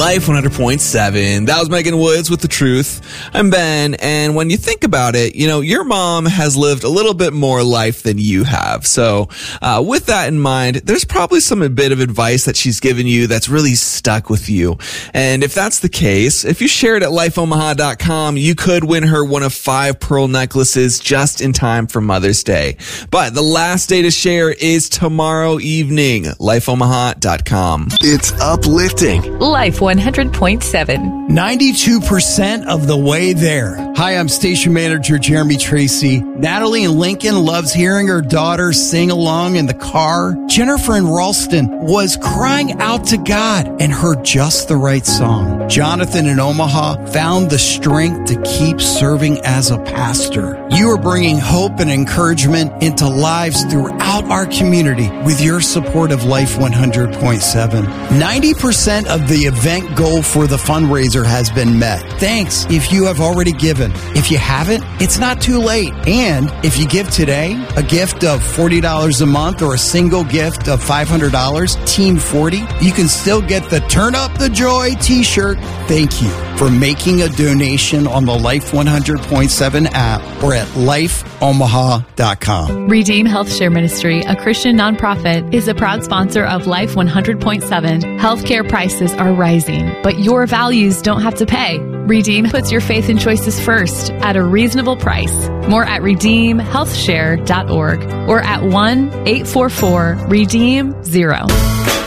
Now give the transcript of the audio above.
Life 100.7. That was Megan Woods with The Truth. I'm Ben, and when you think about it, you know, your mom has lived a little bit more life than you have. So, with that in mind, there's probably a bit of advice that she's given you that's really stuck with you. And if that's the case, if you share it at lifeomaha.com, you could win her one of 5 pearl necklaces just in time for Mother's Day. But the last day to share is tomorrow evening. Lifeomaha.com. It's uplifting. Life 100.7. 92% of the way there. Hi, I'm station manager Jeremy Tracy. Natalie in Lincoln loves hearing her daughter sing along in the car. Jennifer in Ralston was crying out to God and heard just the right song. Jonathan in Omaha found the strength to keep serving as a pastor. You are bringing hope and encouragement into lives throughout our community with your support of Life 100.7. 90% of the event goal for the fundraiser has been met. Thanks if you have already given. If you haven't, it's not too late. And if you give today, a gift of $40 a month or a single gift of $500, Team 40, you can still get the Turn Up the Joy t-shirt. Thank you for making a donation on the Life 100.7 app or at lifeomaha.com. Redeem Health Share Ministry, a Christian nonprofit, is a proud sponsor of Life 100.7. Healthcare prices are rising, but your values don't have to pay. Redeem puts your faith and choices first at a reasonable price. More at redeemhealthshare.org or at 1-844-REDEEM-0.